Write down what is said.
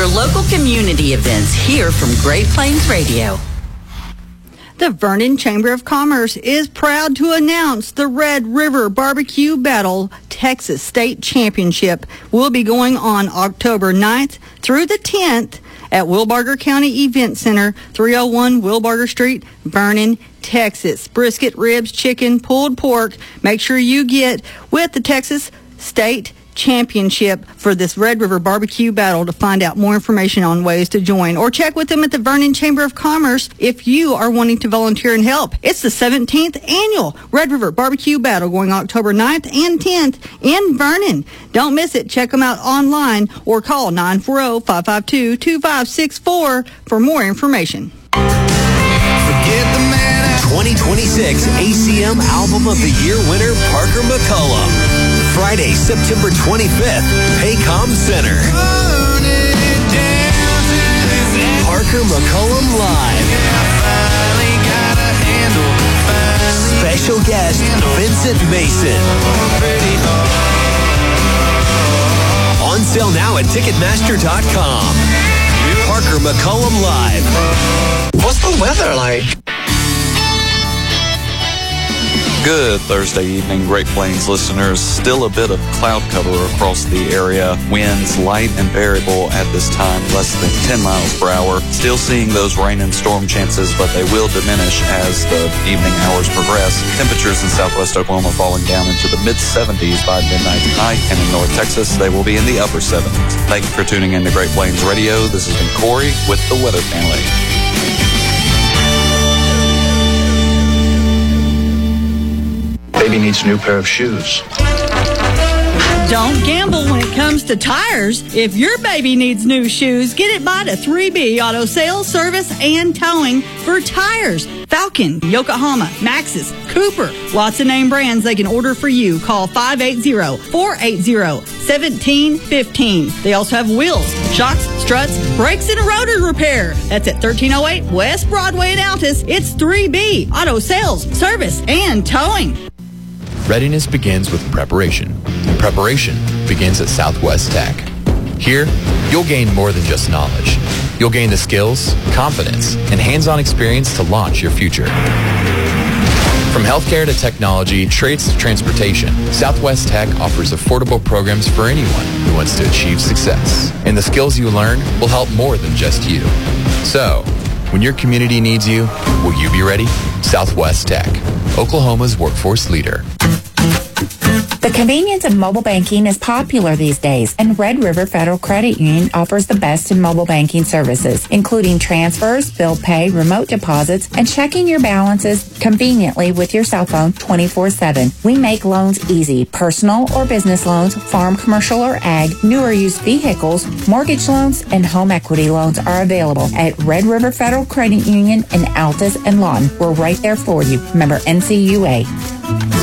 your local community events here from Great Plains Radio. The Vernon Chamber of Commerce is proud to announce the Red River Barbecue Battle Texas State Championship will be going on October 9th through the 10th at Wilbarger County Event Center, 301 Wilbarger Street, Vernon, Texas. Brisket, ribs, chicken, pulled pork. Make sure you get with the Texas State Championship for this Red River Barbecue Battle to find out more information on ways to join, or check with them at the Vernon Chamber of Commerce if you are wanting to volunteer and help. It's the 17th annual Red River Barbecue Battle going October 9th and 10th in Vernon. Don't miss it. Check them out online or call 940-552-2564 for more information. 2026 ACM Album of the Year winner Parker McCollum. Friday, September 25th, Paycom Center. Parker McCollum Live. Special guest, Vincent Mason. On sale now at Ticketmaster.com. Parker McCollum Live. What's the weather like? Good Thursday evening, Great Plains listeners. Still a bit of cloud cover across the area. Winds light and variable at this time, less than 10 miles per hour. Still seeing those rain and storm chances, but they will diminish as the evening hours progress. Temperatures in southwest Oklahoma falling down into the mid-70s by midnight tonight, and in North Texas, they will be in the upper 70s. Thank you for tuning in to Great Plains Radio. This has been Corey with the Weather Family. Baby needs a new pair of shoes. Don't gamble when it comes to tires. If your baby needs new shoes, get it by to 3B Auto Sales, Service, and Towing for tires. Falcon, Yokohama, Maxxis, Cooper. Lots of name brands they can order for you. Call 580-480-1715. They also have wheels, shocks, struts, brakes, and rotor repair. That's at 1308 West Broadway in Altus. It's 3B Auto Sales, Service, and Towing. Readiness begins with preparation, and preparation begins at Southwest Tech. Here, you'll gain more than just knowledge. You'll gain the skills, confidence, and hands-on experience to launch your future. From healthcare to technology, trades to transportation, Southwest Tech offers affordable programs for anyone who wants to achieve success. And the skills you learn will help more than just you. So, when your community needs you, will you be ready? Southwest Tech, Oklahoma's workforce leader. The convenience of mobile banking is popular these days, and Red River Federal Credit Union offers the best in mobile banking services, including transfers, bill pay, remote deposits, and checking your balances conveniently with your cell phone 24/7. We make loans easy. Personal or business loans, farm, commercial, or ag, new or used vehicles, mortgage loans, and home equity loans are available at Red River Federal Credit Union in Altus and Lawton. We're right there for you. Member NCUA.